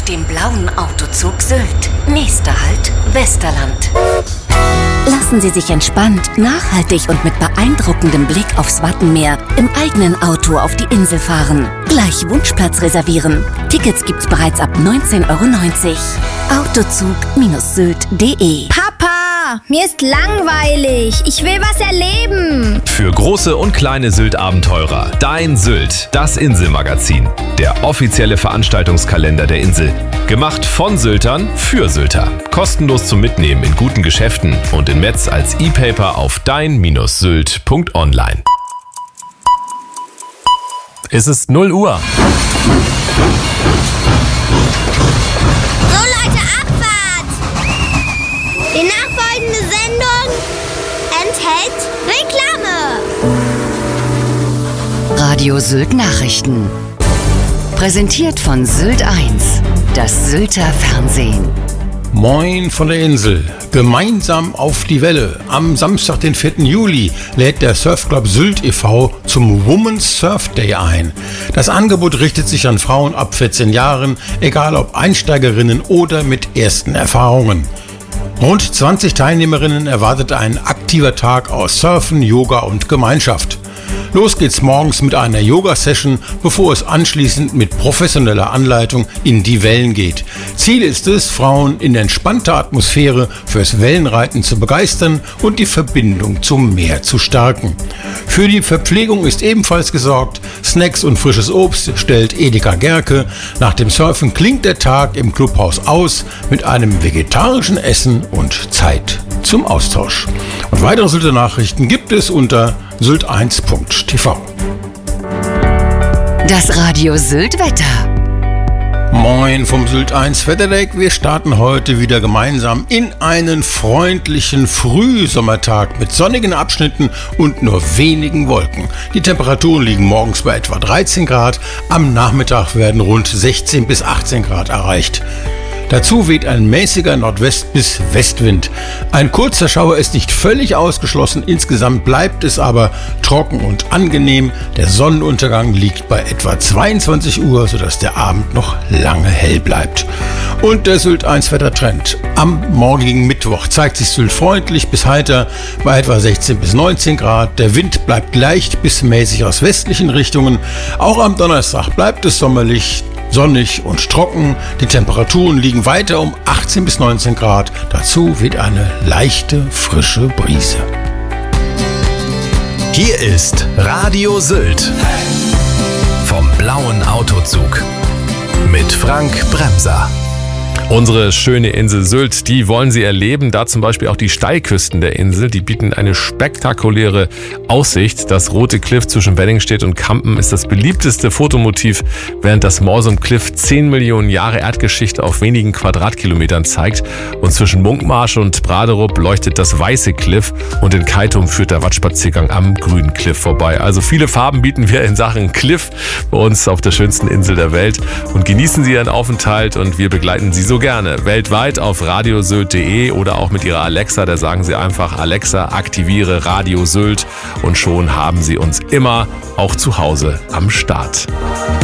dem blauen Autozug Sylt. Nächster Halt, Westerland. Lassen Sie sich entspannt, nachhaltig und mit beeindruckendem Blick aufs Wattenmeer im eigenen Auto auf die Insel fahren. Gleich Wunschplatz reservieren. Tickets gibt's bereits ab 19,90 €. Autozug-sylt.de. Papa, mir ist langweilig. Ich will was erleben. Für große und kleine Sylt-Abenteurer. Dein Sylt, das Inselmagazin. Der offizielle Veranstaltungskalender der Insel. Gemacht von Syltern für Sylter. Kostenlos zum Mitnehmen in guten Geschäften und in Metz als E-Paper auf dein-sylt.online. Es ist 0 Uhr. So Leute, Abfahrt! Die nachfolgende Sendung enthält Reklame. Radio Sylt Nachrichten. Präsentiert von Sylt 1, das Sylter Fernsehen. Moin von der Insel. Gemeinsam auf die Welle. Am Samstag, den 4. Juli, lädt der Surfclub Sylt e.V. zum Women's Surf Day ein. Das Angebot richtet sich an Frauen ab 14 Jahren, egal ob Einsteigerinnen oder mit ersten Erfahrungen. Rund 20 Teilnehmerinnen erwartet ein aktiver Tag aus Surfen, Yoga und Gemeinschaft. Los geht's morgens mit einer Yoga-Session, bevor es anschließend mit professioneller Anleitung in die Wellen geht. Ziel ist es, Frauen in entspannter Atmosphäre fürs Wellenreiten zu begeistern und die Verbindung zum Meer zu stärken. Für die Verpflegung ist ebenfalls gesorgt. Snacks und frisches Obst stellt Edeka Gerke. Nach dem Surfen klingt der Tag im Clubhaus aus mit einem vegetarischen Essen und Zeit zum Austausch. Und weitere Sylter Nachrichten gibt es unter sylt1.tv. Das Radio Sylt Wetter. Moin vom Sylt 1 Wetterdeck. Wir starten heute wieder gemeinsam in einen freundlichen Frühsommertag mit sonnigen Abschnitten und nur wenigen Wolken. Die Temperaturen liegen morgens bei etwa 13 Grad, am Nachmittag werden rund 16 bis 18 Grad erreicht. Dazu weht ein mäßiger Nordwest- bis Westwind. Ein kurzer Schauer ist nicht völlig ausgeschlossen, insgesamt bleibt es aber trocken und angenehm. Der Sonnenuntergang liegt bei etwa 22 Uhr, sodass der Abend noch lange hell bleibt. Und der Sylt 1 Wettertrend. Am morgigen Mittwoch zeigt sich Sylt freundlich bis heiter bei etwa 16 bis 19 Grad. Der Wind bleibt leicht bis mäßig aus westlichen Richtungen. Auch am Donnerstag bleibt es sommerlich, sonnig und trocken. Die Temperaturen liegen weiter um 18 bis 19 Grad. Dazu weht eine leichte, frische Brise. Hier ist Radio Sylt. Vom blauen Autozug. Mit Frank Bremser. Unsere schöne Insel Sylt, die wollen Sie erleben. Da zum Beispiel auch die Steilküsten der Insel. Die bieten eine spektakuläre Aussicht. Das rote Cliff zwischen Wenningstedt und Kampen ist das beliebteste Fotomotiv, während das Morsum Cliff 10 Millionen Jahre Erdgeschichte auf wenigen Quadratkilometern zeigt. Und zwischen Munkmarsch und Braderup leuchtet das weiße Cliff und in Keitum führt der Wattspaziergang am grünen Cliff vorbei. Also viele Farben bieten wir in Sachen Cliff bei uns auf der schönsten Insel der Welt. Und genießen Sie Ihren Aufenthalt und wir begleiten Sie so gerne. Weltweit auf radiosylt.de oder auch mit Ihrer Alexa. Da sagen Sie einfach: Alexa, aktiviere Radio Sylt und schon haben Sie uns immer auch zu Hause am Start.